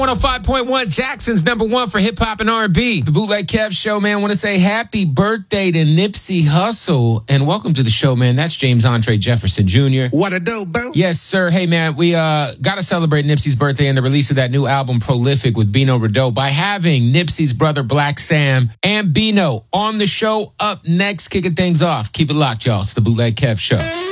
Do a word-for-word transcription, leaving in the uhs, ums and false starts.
one oh five point one, Jackson's number one for hip-hop and R and B. The Bootleg Kev Show, man. Want to say happy birthday to Nipsey Hussle. And welcome to the show, man. That's James Andre Jefferson Junior What a dope, bro. Yes, sir. Hey, man, we uh got to celebrate Nipsey's birthday and the release of that new album, Prolific, with Bino Rideau by having Nipsey's brother, Black Sam, and Bino on the show up next, kicking things off. Keep it locked, y'all. It's the Bootleg Kev Show.